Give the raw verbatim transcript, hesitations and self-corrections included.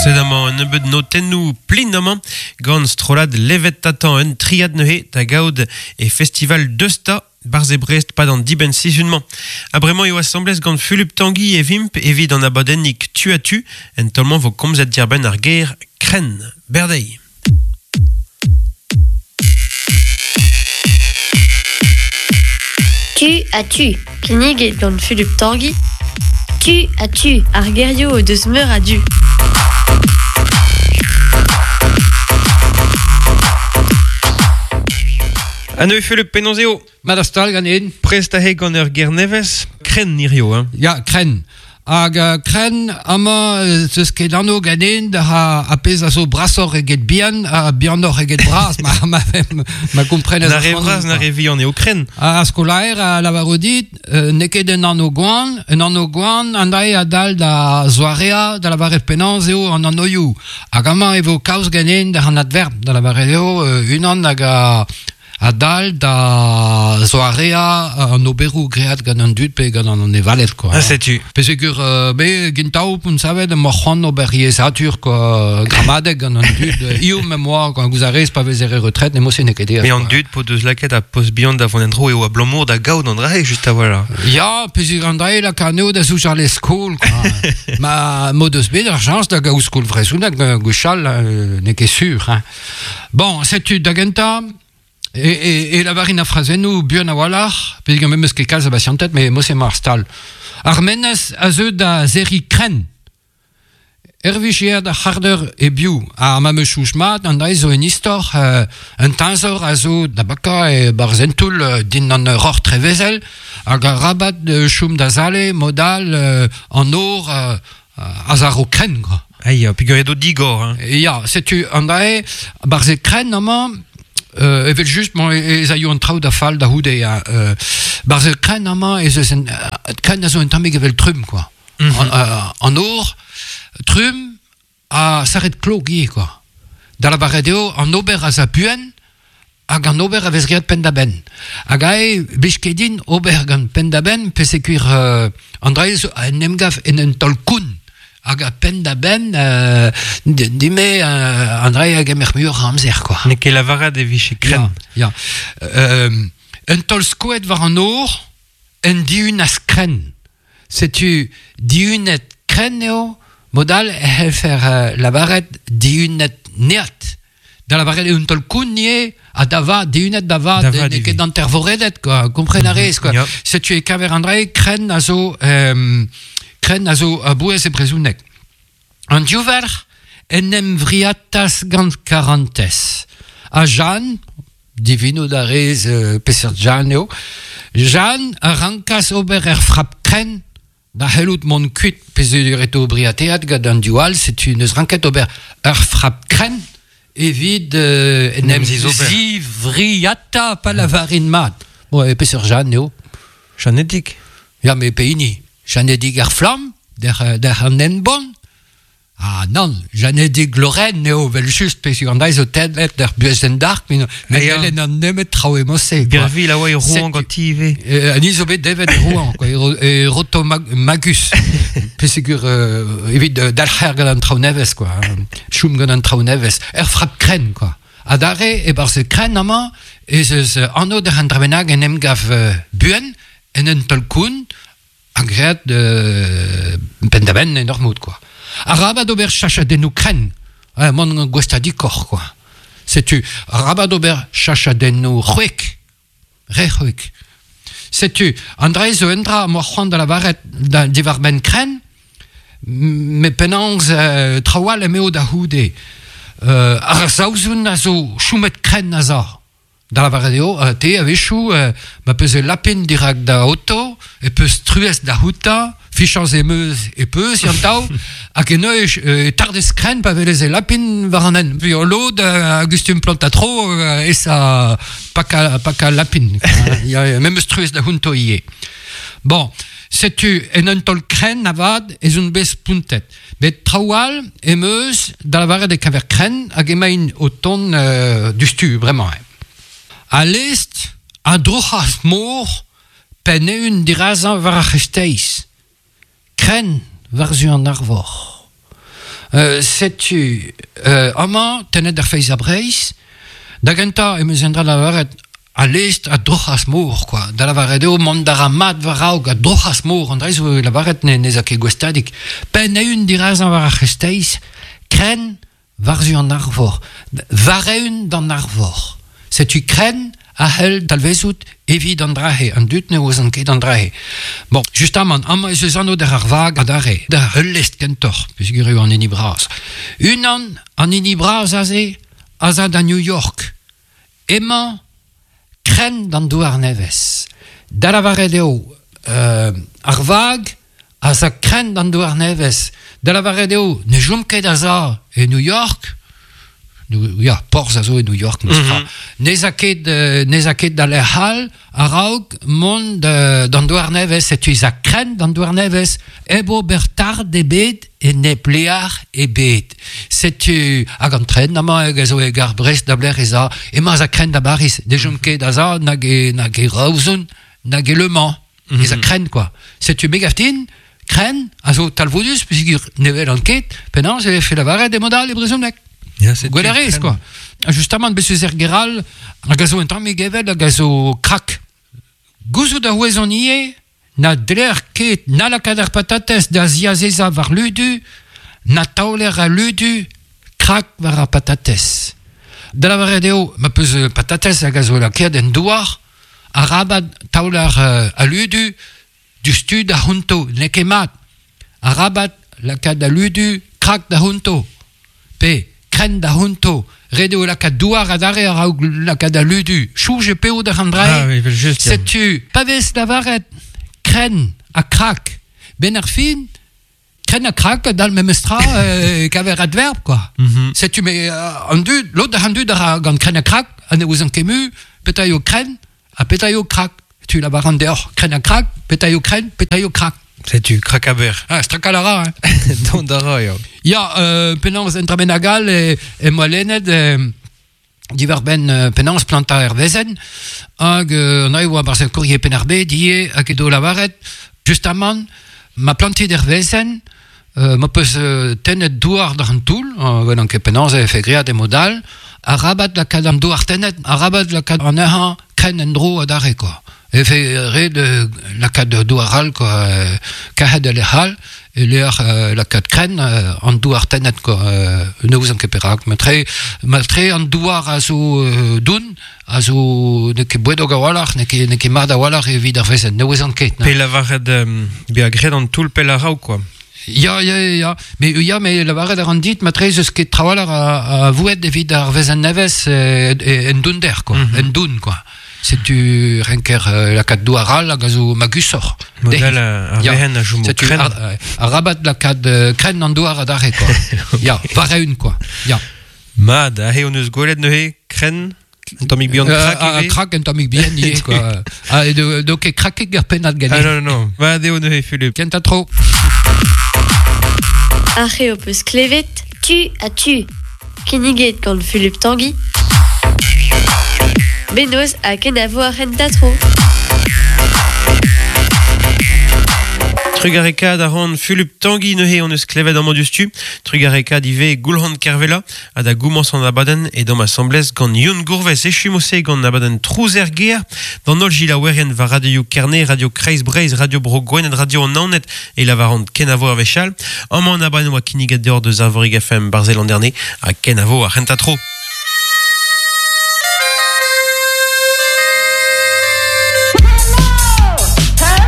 Sedamañ un nebeud no tennou plinamañ gant strolad levet tatan un triad neuhe ta gaout e festival Deusta barze Brest pas dans diben sijunman. A bremañ eo assemblez gant Philippe Tanguy e vimp evit an abadennik tu a tu en tolman vo komzet dirben ar ger kren. Berdei. Tu as-tu, Kinnig et gant Philippe Tanguy. Tu as-tu, ar gerio de smeur a du. Aneu Philippe Penonzeo. Madastal ganin. Prest a he gant ur ger nevez kren nirio, hein. Ja, kren. Hag uh, kren ama zeus ket anno ganin da ha a pez a zo brasor eget bihan a bihanor eget bras ma ma ma komprenet na re bras na re vi an eo kren a skolaer a lavarodit uh, neket en anno gwan en anno gwan an dai a dal da zoarea da lavaret penanz eo an anno you hag ama evo kaoz ganin da an adverb da lavaret eo uh, unan hag a a dal da zoarea an oberou great gant an dud pe gant an evalet quoi. Ah, sais-tu. Pesegur uh, be gintaou poun savet de morc'han ober yesatur quoi gramadeg gant an dud io memoire quand vous arrez pas vez ere retraite ne mo se nekede. Mais an dud po deus laket a post bihan da von entro eo a blomour da gaout an dra just a voilà. Ya, pesegur an dra la kaneo da sou jar l'eskol quoi. Ma modeus bet ar chance da gaout skol vrezounak gouchal euh, neke sûr hein. Bon, sais-tu da genta Et, et, et la varina frazenou buan a walar, parce que même ce qui est calme, c'est en tête, mais moi c'est marstal. Armenes a zeu da zeri kren. Ervichier da harder e biou a mame chouchmat, an da zo en istor, uh, un tanzor a zo da baka e barzentoul uh, din an ror trevezel, hag a rabat de choum da zale, modal, uh, an or, uh, uh, a zaro kren, quoi. Aïe, pigur edo digor, hein. Et ya, sais-tu, an da e, barze kren, naman, Euh, evel just mon ez a yo an traoù da fall da houde ya euh, barze kren ama ez eus en uh, kren a zo en tammig evel trum quoi. Mm-hmm. an, uh, an or trum a saret klo gi quoi da la baredeo an ober a za buen hag an ober a vez griad pen da ben hag a e bishkedin ober gant pen da ben pesekur uh, an dreiz en emgaf en en tol koun hag a pen da ben euh, dime uh, André hag emer muur amzer quoi. Neke la vara de viche kren. Ja, ja. Euh, un tol skouet var an or en diun as kren. Setu diunet kren eo modal e fer uh, la varet diunet neat. Da la varet un tol koun nie a dava diunet dava neke d'antervoredet quoi. Comprenarez quoi. Yeah. Setu e kaver André kren a zo euh, kren a zo a bouez e brezounek. An diover en em vriatas gant karantez. A Jeanne, divino da rez uh, peser Jeanne eo, Jeanne a rankas ober er frap kren da helout mon kuit peser eto briateat gant an dual, setu neus ranket ober er frap kren evit uh, en em zivriata pa la varin mat. Bo, e peser Jeanne eo. Jeanne dik. Ja, me peini. Jeanne dik er flam, der, der an en bon. Ah non, Jeanne dik Lorraine neo vel just pesu an da zo tedet der buezen dark, mais mais elle en nemet traoù emose. Gervi la oa e Rouen gant tive. An izo bet devet e Rouen, quoi, e roto magus. Pesegur evit dalcher gant an traoù nevez, quoi. Choum gant an traoù nevez. Er frap kren, quoi. A dare e bar se kren ama, ez eus anno der an drabenag en em gav buen, en en tol koun, hag reat pendaben en ur mout, quoi. A rabat ober chachadennou kren, eh, mon gwestadi kor, quoi. Sais-tu, rabat ober chachadennou c'hwek, re c'hwek. Sais-tu, André zo endra mo c'hoant da la varet divar ben kren, me penanz euh, trawal emeo da houde. Euh, ar zaouzoun a zo choumet kren a za. Da la varedeo, uh, te a vechou, uh, ma peus e lapin dirak da auto, e peus truez da houta, fichans e meus e peus, yantau, hag eno e, e tardez kren pa velez e lapin varanen. Puis o lod, uh, Augustin Plantatro, uh, e sa paka, paka lapin. Ya même truez da hunto ie. Bon, setu en un tol kren avad ez un bez puntet. Bet trawal e meus da la vared e kaver kren hag emain o ton uh, du stu, vraiment. Hein. A lest, a drochas mor, pen eun dirazan var a chesteiz. Kren var zu an arvor. Euh, Sais-tu, euh, ama, tenet der feiz a breiz, da genta, e meus endra la varet, a lest a drochas mour, quoi. Da la varedeo, mont dar a mat varaug a drochas mour, an dreiz la varet ne, ne zake gwestadik. Pen eun diraz an var a chesteiz, kren varzu an arvor. Vareun dan arvor. Sais-tu kren a hel talvezout evi dan drahe, an dut ne oz an ket dan drahe. Bon, justement, ama eus eus anno der ar vag a dare, der hel lest kentor, peus gur an eni braz. Un an, an eni braz a ze, a za da New York. Ema, kren dan douar nevez. Da la varedeo, euh, ar vag, a za kren dan douar nevez. Da la varedeo, ne jom ket a za e New York, ja, porz a zo e New York, mm-hmm. ne za ket, uh, ne za ket da le hal, a raug mont uh, dan douar nevez, et tu za kren dan douar nevez, ebo bertard e bet, e ne plear e bet. Setu hag an tren, nama eg a zo e gar Brest da bler e za, e ma za kren da baris, de jom ket a za, nag e, nag e raouzon, nag e le man, mm-hmm. e za kren, quoi. Setu megaftin, kren, a zo talvodus, peus nevel an ket, penan, se fe la varet e modal e brezomnek. Ja, Gwelerez, quoi. Justement, besu zer geral, a gazo entra me gevel, a gazo krak. Gouzou da ouezon ie, na dler ket na la kader patates da ziazeza var ludu, na taoler a ludu, krak var a patates. Da la varedeo, ma peus patates a gazo la ket en douar, a rabat taoler a ludu, du stud a hunto, ne kemat. A rabat la ket a ludu, krak da hunto. Pe, kren da hunto, redeo la kat douar a dare a raoug la kat da ludu, chouge e peo da randrai. Ah oui, juste. Sais-tu, pavès la varet, kren a krak, ben ar fin, kren a krak dal memestra euh, kaver adverb, quoi. Mm-hmm. Sais-tu, mais euh, an dud, l'autre da handu da gant kren a krak, an e ouz an kemu, petaio kren, a petaio krak. Tu la varan deor, kren a krak, petaio kren, petaio krak. Sais-tu, krakaber. Ah, strakalara, hein. Dondara, yo. Ja, euh, penans entrabenagal e, e moalenet e, diver ben uh, penans planta ervezen hag uh, an aio a barzen kourie penarbe die hag edo lavaret justement ma planti d'ervezen uh, ma peus uh, tenet douar d'an toul uh, venan ke penans e fe grea de modal a rabat la kad an douar tenet a rabat la kad an ehan kren en dro a dare, quoi. E fe re de la kad douaral, quoi, euh, kahed le hal e lear euh, la kad kren euh, an douar tenet, quoi, euh, ne ouz an keperak matre matre an douar a zo euh, doun a zo ne ke boued o gawalach ne ke, ne ke mad a walach e vid ar vezen ne ouz an ket. Pe la vared um, be a gred an toul pel a rao, quoi. Ja, ja, ja, mais ja, mais la vared ar an dit matre zeus ket trawalar a, a voued e vid ar vezen nevez e, e, en doun der, quoi, mm-hmm. en doun, quoi. C'est-tu renker euh, la kat douaral a gazo magusor. Model a vehen a jumbo kren. A rabat la kat kren an douar a dare, quoi. Ya, vareun, quoi. Ya. Mad, a he on eus gwelet neuhe kren, en tomik bihan krak A krak en tomik bihan ie, quoi. A do ke krakek gar penat gane. Ah non, non, non. Va de o neuhe, Philippe. Kenta tro. Arre o peus klevet, tu a tu. Kiniget gant Philippe Tanguy. Benoz a kenavo a rentatro. Trugareka da ran Philippe Tanguy neuhe on eus klevet an modustu. Trugareka dive goulhant kervela a da goumans an abaden e dom assemblez gant Youn Gourvez e chumose gant abaden trouzer ger dan ol gila werien va radio Kerne, radio Kreis Breiz, radio Bro Gwenet, radio Nanet e la varant kenavo a vechal. Amman abaden oa kiniget deor de Zavorig F M barzel an derne a kenavo a rentatro.